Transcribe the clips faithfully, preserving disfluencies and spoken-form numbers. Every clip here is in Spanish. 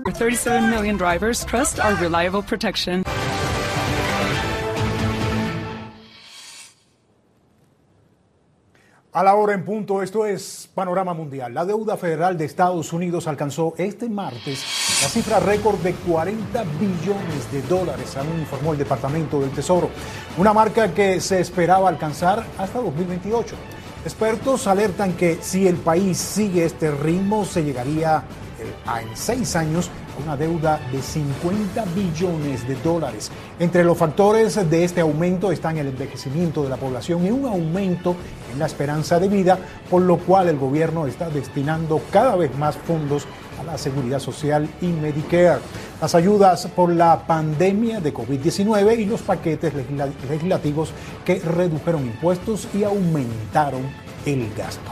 thirty-seven million drivers trust our reliable protection. A la hora en punto, esto es Panorama Mundial. La deuda federal de Estados Unidos alcanzó este martes la cifra récord de cuarenta billones de dólares, según informó el Departamento del Tesoro, una marca que se esperaba alcanzar hasta dos mil veintiocho. Expertos alertan que si el país sigue este ritmo, se llegaría a, en seis años a una deuda de cincuenta billones de dólares. Entre los factores de este aumento están el envejecimiento de la población y un aumento en la esperanza de vida, por lo cual el gobierno está destinando cada vez más fondos a la seguridad social y Medicare, las ayudas por la pandemia de COVID diecinueve y los paquetes legislativos que redujeron impuestos y aumentaron el gasto.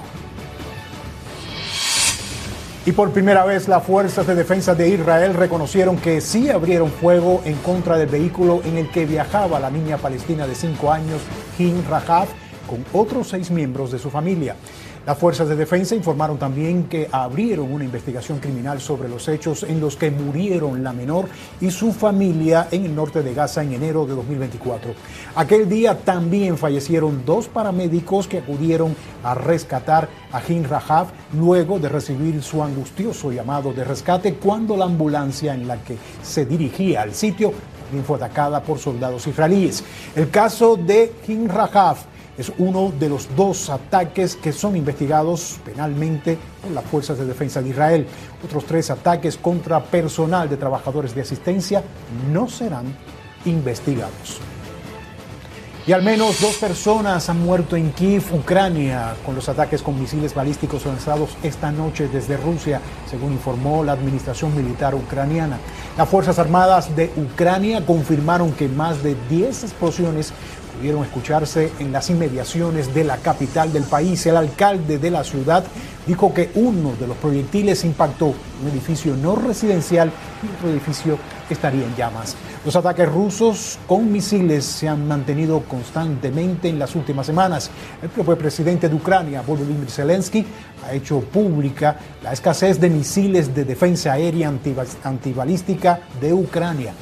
Y por primera vez, las fuerzas de defensa de Israel reconocieron que sí abrieron fuego en contra del vehículo en el que viajaba la niña palestina de cinco años, Hin Rahaf, con otros seis miembros de su familia. Las fuerzas de defensa informaron también que abrieron una investigación criminal sobre los hechos en los que murieron la menor y su familia en el norte de Gaza en enero de dos mil veinticuatro. Aquel día también fallecieron dos paramédicos que acudieron a rescatar a Hin Rahaf luego de recibir su angustioso llamado de rescate cuando la ambulancia en la que se dirigía al sitio también fue atacada por soldados israelíes. El caso de Hin Rahaf es uno de los dos ataques que son investigados penalmente por las fuerzas de defensa de Israel. Otros tres ataques contra personal de trabajadores de asistencia no serán investigados. Y al menos dos personas han muerto en Kiev, Ucrania, con los ataques con misiles balísticos lanzados esta noche desde Rusia, según informó la administración militar ucraniana. Las Fuerzas Armadas de Ucrania confirmaron que más de diez explosiones pudieron escucharse en las inmediaciones de la capital del país. El alcalde de la ciudad dijo que uno de los proyectiles impactó un edificio no residencial y otro edificio estaría en llamas. Los ataques rusos con misiles se han mantenido constantemente en las últimas semanas. El propio presidente de Ucrania, Volodymyr Zelensky, ha hecho pública la escasez de misiles de defensa aérea antibalística de Ucrania.